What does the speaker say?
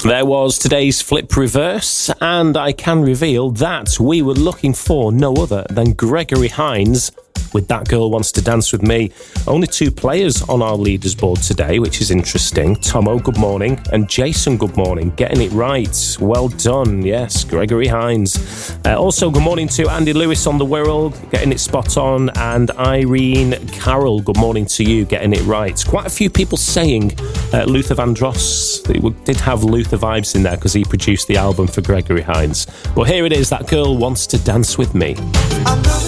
There was today's Flip Reverse, and I can reveal that we were looking for no other than Gregory Hines with That Girl Wants to Dance With Me. Only 2 players on our leaders board today, which is interesting. Tomo, good morning, and Jason, good morning. Getting it right. Well done. Yes, Gregory Hines. Also, good morning to Andy Lewis on the Wirral, getting it spot on, and Irene Carroll, good morning to you, getting it right. Quite a few people saying Luther Vandross. We did have Luther vibes in there because he produced the album for Gregory Hines. But here it is, That Girl Wants to Dance With Me.